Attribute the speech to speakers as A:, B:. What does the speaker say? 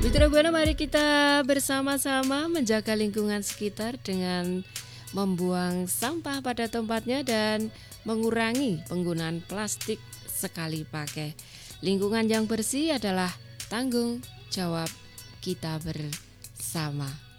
A: Mitra Buana, mari kita bersama-sama menjaga lingkungan sekitar dengan membuang sampah pada tempatnya dan mengurangi penggunaan plastik sekali pakai. Lingkungan yang bersih adalah tanggung jawab kita bersama.